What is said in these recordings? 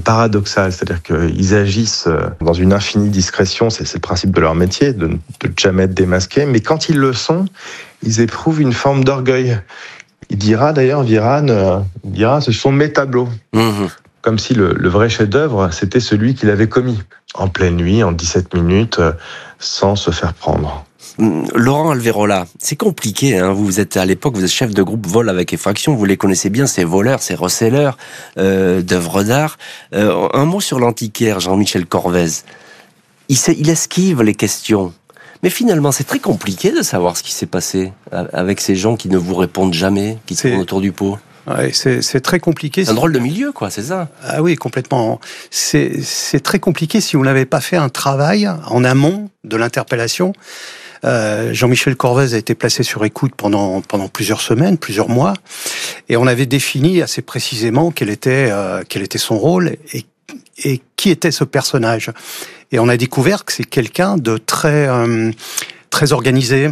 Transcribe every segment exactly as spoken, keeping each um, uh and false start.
paradoxal, c'est-à-dire qu'ils agissent dans une infinie discrétion, c'est, c'est le principe de leur métier, de ne jamais être démasqués, mais quand ils le sont, ils éprouvent une forme d'orgueil. Il dira d'ailleurs, Viran, euh, il dira, ce sont mes tableaux. Mmh. Comme si le, le vrai chef-d'œuvre, c'était celui qu'il avait commis, en pleine nuit, en dix-sept minutes, euh, sans se faire prendre. Laurent Alverola, c'est compliqué, hein. Vous êtes à l'époque, vous êtes chef de groupe vol avec effraction, vous les connaissez bien, ces voleurs, ces receleurs euh, d'œuvres d'art. Euh, un mot sur l'antiquaire, Jean-Michel Corvez. Il, il esquive les questions, mais finalement c'est très compliqué de savoir ce qui s'est passé avec ces gens qui ne vous répondent jamais, qui tournent autour du pot. Ouais, c'est, c'est très compliqué. C'est un drôle de milieu, quoi, c'est ça? Ah oui, complètement. C'est, c'est très compliqué si vous n'avez pas fait un travail en amont de l'interpellation. Euh, Jean-Michel Corvez a été placé sur écoute pendant pendant plusieurs semaines, plusieurs mois, et on avait défini assez précisément quel était euh, quel était son rôle et et qui était ce personnage. Et on a découvert que c'est quelqu'un de très euh, très organisé,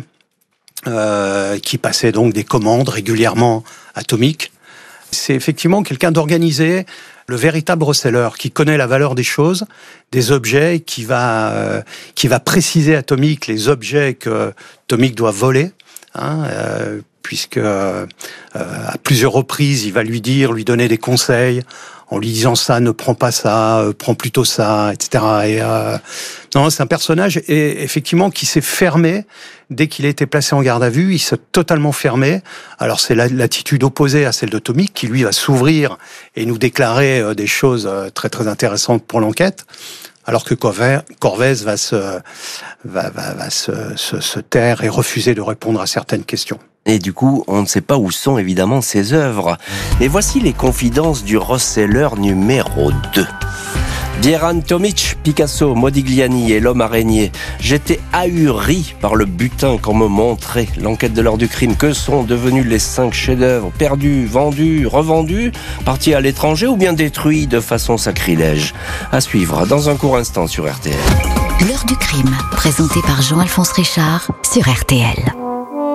euh, qui passait donc des commandes régulièrement atomiques. C'est effectivement quelqu'un d'organisé, le véritable reseller, qui connaît la valeur des choses, des objets, qui va euh, qui va préciser à Atomic les objets que Atomic doit voler, hein, euh, puisque euh, à plusieurs reprises, il va lui dire, lui donner des conseils, en lui disant ça, ne prends pas ça, euh, prends plutôt ça, et cetera. Et euh, non, c'est un personnage et effectivement qui s'est fermé dès qu'il a été placé en garde à vue. Il s'est totalement fermé. Alors c'est la, l'attitude opposée à celle d'Atomic qui lui va s'ouvrir et nous déclarer euh, des choses euh, très très intéressantes pour l'enquête. Alors que Corvez, Corvez va se va va, va se, se se taire et refuser de répondre à certaines questions. Et du coup, on ne sait pas où sont évidemment ses œuvres. Mais voici les confidences du reseller numéro deux. Bieran Tomic, Picasso, Modigliani et l'homme araignée. J'étais ahuri par le butin qu'on me montrait. L'enquête de l'heure du crime. Que sont devenus les cinq chefs-d'œuvre? Perdus, vendus, revendus, partis à l'étranger ou bien détruits de façon sacrilège? À suivre dans un court instant sur R T L. L'heure du crime, présenté par Jean-Alphonse Richard sur R T L.